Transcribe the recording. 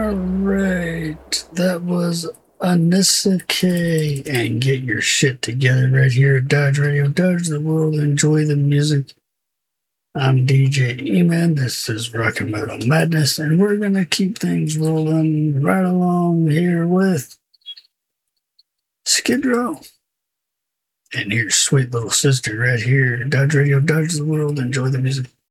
right. That was Anissa K. And get your shit together right here at Dodge Radio. Dodge the world. Enjoy the music. I'm DJ E-Man. This is Rock and Metal Madness. And we're going to keep things rolling right along here with Skid Row. And here's sweet little sister right here. Dodge Radio. Dodge the world. Enjoy the music.